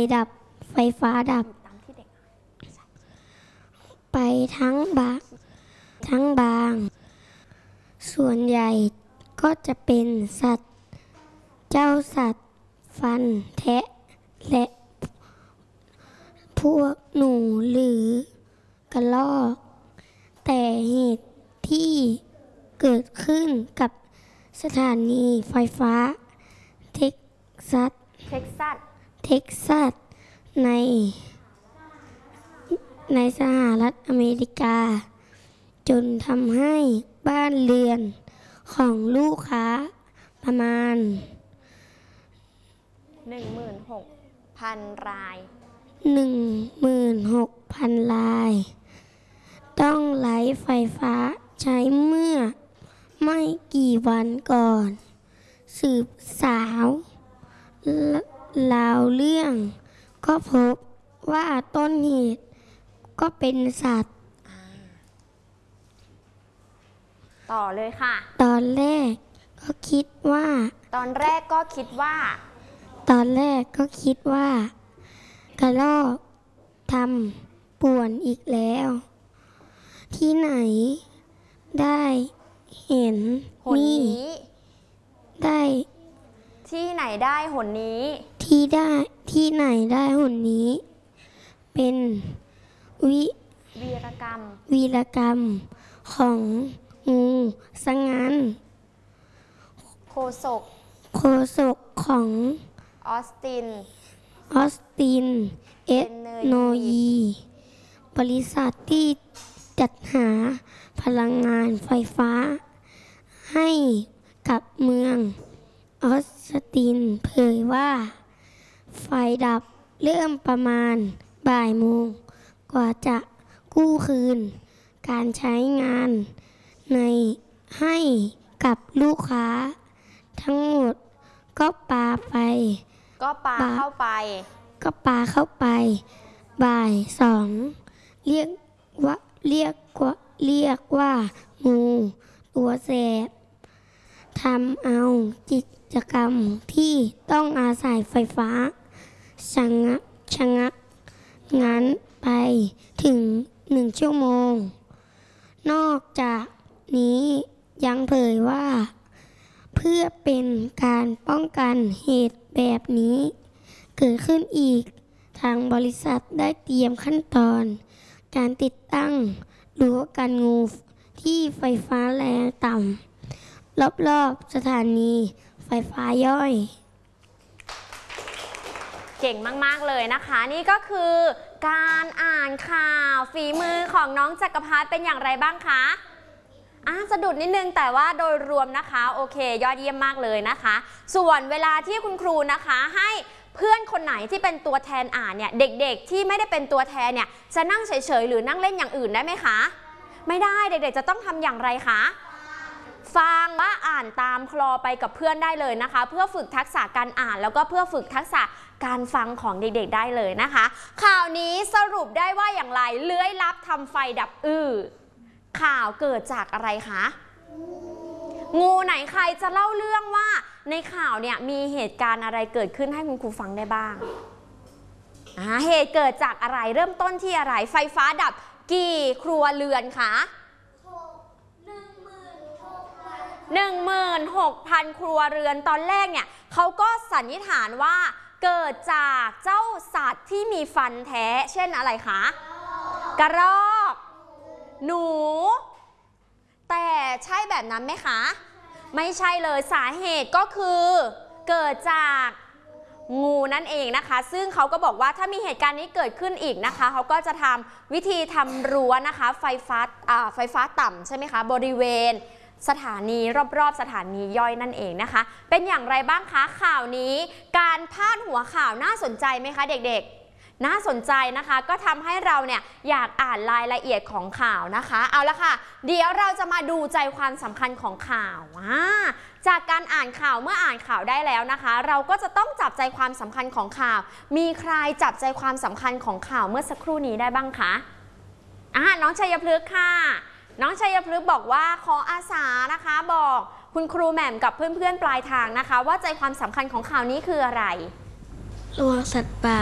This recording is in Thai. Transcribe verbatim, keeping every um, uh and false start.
ดับไฟฟ้าดับไปทั้งบางทั้งบางส่วนใหญ่ก็จะเป็นสัตว์เจ้าสัตว์ฟันแทะและพวกหนูหรือกระรอกแต่เหตุที่เกิดขึ้นกับสถานีไฟฟ้าเท็กซัสเท็กซัสเท็กซัสในในสหรัฐอเมริกาจนทำให้บ้านเรือนของลูกค้าประมาณหนึ่งหมื่นหกพัน รายหนึ่งหมื่นหกพัน รายต้องไร้ไฟฟ้าใช้เมื่อไม่กี่วันก่อนสืบสาวราวเรื่องก็พบว่าต้นเหตุก็เป็นสัตว์ต่อเลยค่ะตอนแรกก็คิดว่าตอนแรกก็คิดว่าตอนแรกก็คิดว่ากระรอกทำป่วนอีกแล้วที่ไหนได้เห็นหนนี้ได้ที่ไหนได้หนนี้ที่ได้ที่ไหนได้หนนี้เป็นวิวีรกรรมวีรกรรมของงูซะงั้นโฆษกโฆษกของออสตินออสตินเอทโนยีบริษัทที่จัดหาพลังงานไฟฟ้าให้กับเมืองออสตินเผยว่าไฟดับเริ่มประมาณบ่ายโมงกว่าจะกู้คืนการใช้งานในให้กับลูกค้าทั้งหมดก็ปาไปก็ปาเข้าไปก็ปาเข้าไปบ่ายสองเรียกว่าเรียกว่าเรียกว่างูตัวแสบทำเอากิจกรรมที่ต้องอาศัยไฟฟ้าชะงักชะงักงั้นไปถึงหนึ่งชั่วโมงนอกจากนี้ยังเผยว่าเพื่อเป็นการป้องกันเหตุแบบนี้เกิดขึ้นอีกทางบริษัทได้เตรียมขั้นตอนการติดตั้งรั้วกันงูที่ไฟฟ้าแรงต่ำรอบๆสถานีไฟฟ้าย่อยเก่งมากๆเลยนะคะนี่ก็คือการอ่านข่าวฝีมือของน้องจักรพัฒน์เป็นอย่างไรบ้างคะอ่ะสะดุดนิดนึงแต่ว่าโดยรวมนะคะโอเคยอดเยี่ยมมากเลยนะคะส่วนเวลาที่คุณครูนะคะให้เพื่อนคนไหนที่เป็นตัวแทนอ่านเนี่ยเด็กๆที่ไม่ได้เป็นตัวแทนเนี่ยจะนั่งเฉยๆหรือนั่งเล่นอย่างอื่นได้ไหมคะไม่ได้เด็กๆจะต้องทำอย่างไรคะฟังว่าอ่านตามคลอไปกับเพื่อนได้เลยนะคะเพื่อฝึกทักษะการอ่านแล้วก็เพื่อฝึกทักษะการฟังของเด็กๆได้เลยนะคะข่าวนี้สรุปได้ว่าอย่างไรเลื้อยลับทำไฟดับอื้อข่าวเกิดจากอะไรคะงูไหนใครจะเล่าเรื่องว่าในข่าวเนี่ยมีเหตุการณ์อะไรเกิดขึ้นให้คุณครูฟังได้บ้างอ่าเหตุเกิดจากอะไรเริ่มต้นที่อะไรไฟฟ้าดับกี่ครัวเรือนคะหนึ่งหมื่นหกพันครัวเรือนตอนแรกเนี่ยเขาก็สันนิษฐานว่าเกิดจากเจ้าสัตว์ที่มีฟันแท้เช่นอะไรคะกระรอกหนูแต่ใช่แบบนั้นไหมคะไม่ใช่เลยสาเหตุก็คือเกิดจากงูนั่นเองนะคะซึ่งเขาก็บอกว่าถ้ามีเหตุการณ์นี้เกิดขึ้นอีกนะคะเขาก็จะทำวิธีทำรั้วนะคะไฟฟ้าอ่าไฟฟ้าต่ำใช่ไหมคะบริเวณสถานีรอบๆสถานีย่อยนั่นเองนะคะเป็นอย่างไรบ้างคะข่าวนี้การพาดหัวข่าวน่าสนใจไหมคะเด็กๆน่าสนใจนะคะก็ทำให้เราเนี่ยอยากอ่านรายละเอียดของข่าวนะคะเอาละค่ะเดี๋ยวเราจะมาดูใจความสำคัญของข่าวจากการอ่านข่าวเมื่ออ่านข่าวได้แล้วนะคะเราก็จะต้องจับใจความสำคัญของข่าวมีใครจับใจความสำคัญของข่าวเมื่อสักครู่นี้ได้บ้างคะอ่าน้องชัยพฤกษ์ค่ะน้องชัยพฤกษ์บอกว่าขออาสานะคะบอกคุณครูแหม่มกับเพื่อนๆปลายทางนะคะว่าใจความสำคัญของข่าวนี้คืออะไรระวังสัตว์ป่า